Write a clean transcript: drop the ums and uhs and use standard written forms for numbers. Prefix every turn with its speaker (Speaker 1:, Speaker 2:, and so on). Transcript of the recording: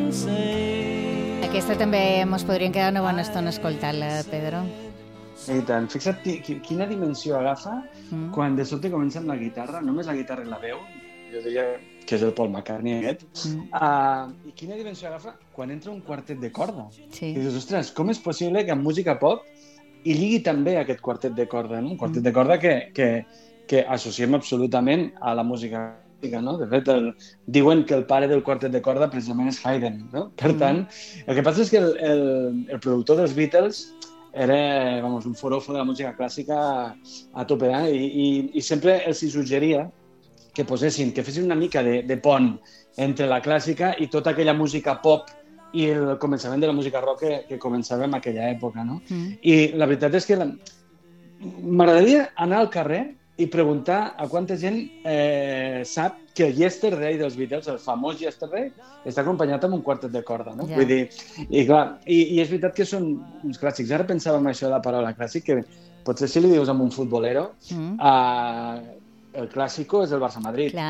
Speaker 1: Aquesta també mos podríem quedar una bona estona escoltant-la, Pedro.
Speaker 2: I tant. Fixa't quina dimensió agafa quan de sobte comença amb la guitarra, només la guitarra i la veu, jo diria que és el Paul McCartney aquest, i quina dimensió agafa quan entra un quartet de corda.
Speaker 1: Sí.
Speaker 2: I dius, ostres, com és possible que amb música pop hi lligui també aquest quartet de corda, no? Un quartet de corda que associem absolutament a la música clàssica, no? De fet, diuen que el pare del quartet de corda precisament és Haydn, no? Per tant, el que passa és que el productor dels Beatles era, un forofo de la música clàssica a tope, i sempre els hi suggeria que fessin una mica de pont entre la clàssica i tota aquella música pop i el començament de la música rock que començava en aquella època, no? I la veritat és que m'agradaria anar al carrer i preguntar a quanta gent sap que el Yesterday dels Beatles, el famós Yesterday, està acompanyat amb un quartet de corda, no? Vull dir, i clar, i és veritat que són uns clàssics. Ara pensava en això de la paraula clàssic, que potser si li dius a un futbolero, el clàssico és el Barça-Madrid.